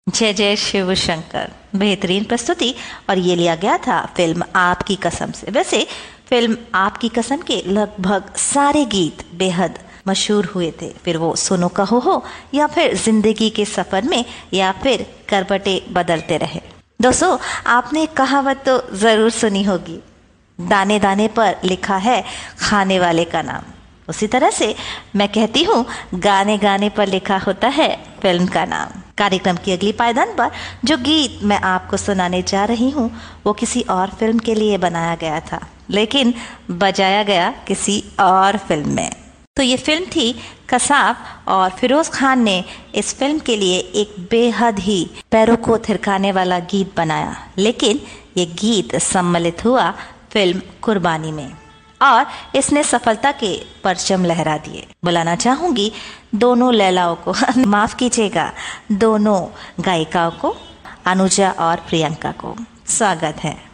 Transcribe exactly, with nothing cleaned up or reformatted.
जय जय शिव शंकर, बेहतरीन प्रस्तुति। और ये लिया गया था फिल्म आपकी कसम से। वैसे फिल्म आपकी कसम के लगभग सारे गीत बेहद मशहूर हुए थे, फिर वो सुनो कहो हो या फिर जिंदगी के सफर में या फिर करवटे बदलते रहे। दोस्तों, आपने कहावत तो जरूर सुनी होगी, दाने दाने पर लिखा है खाने वाले का नाम। उसी तरह से मैं कहती हूँ, गाने गाने पर लिखा होता है फिल्म का नाम। कार्यक्रम की अगली पायदान पर जो गीत मैं आपको सुनाने जा रही हूँ वो किसी और फिल्म के लिए बनाया गया था, लेकिन बजाया गया किसी और फिल्म में। तो ये फिल्म थी कसाब और फिरोज खान ने इस फिल्म के लिए एक बेहद ही पैरों को थिरकाने वाला गीत बनाया, लेकिन ये गीत सम्मिलित हुआ फिल्म कुर्बानी में और इसने सफलता के परचम लहरा दिए। बुलाना चाहूंगी दोनों लैलाओं को माफ कीजिएगा, दोनों गायिकाओं को, अनुजा और प्रियंका को। स्वागत है।